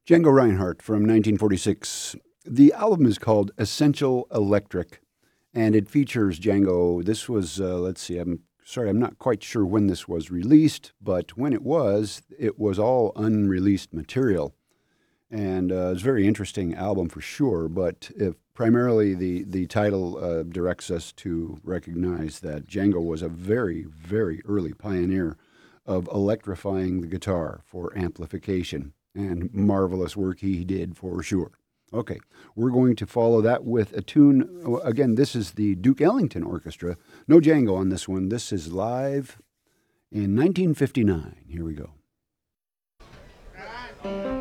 Django Reinhardt from 1946. The album is called Essential Electric, and it features Django. This was, let's see, I'm sorry, I'm not quite sure when this was released, but when it was all unreleased material. And it's a very interesting album for sure, but if primarily the title directs us to recognize that Django was a very, very early pioneer of electrifying the guitar for amplification, and marvelous work he did for sure. Okay, we're going to follow that with a tune. Again, this is the Duke Ellington Orchestra. No Django on this one. This is live in 1959. Here we go.